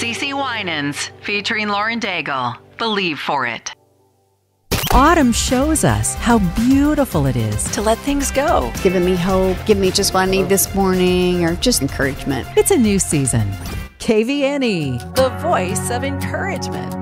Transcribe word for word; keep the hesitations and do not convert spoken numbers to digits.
CeCe Winans, featuring Lauren Daigle. Believe for it. Autumn shows us how beautiful it is to let things go. It's giving me hope, give me just what I need this morning, or just encouragement. It's a new season. K V N E, the voice of encouragement.